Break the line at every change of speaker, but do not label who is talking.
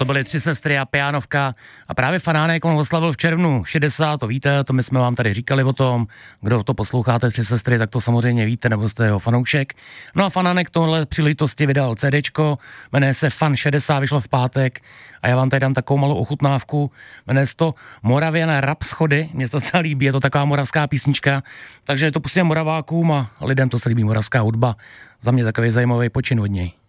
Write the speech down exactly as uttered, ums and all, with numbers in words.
To byly Tři sestry a Pianovka a právě Fanánek, on oslavil v červnu šedesát, to víte, to my jsme vám tady říkali o tom, kdo to posloucháte Tři sestry, tak to samozřejmě víte, nebo jste jeho fanoušek. No a Fanánek tohle příležitosti vydal CDčko, jmenuje se Fan šedesát, vyšlo v pátek a já vám tady dám takovou malou ochutnávku, jmenuje se to Moravian Rap Schody, mně se to docela líbí, je to taková moravská písnička, takže to pustíme Moravákům a lidem to se líbí moravská hudba, za mě takový zajímavý počin od něj.